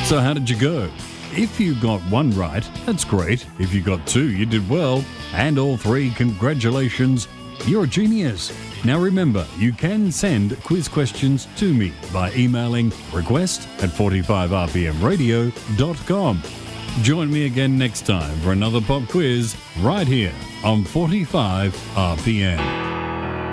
So how did you go? If you got one right, that's great. If you got two, you did well. And all three, congratulations. You're a genius. Now remember, you can send quiz questions to me by emailing request@45rpmradio.com. Join me again next time for another pop quiz right here on 45 RPM.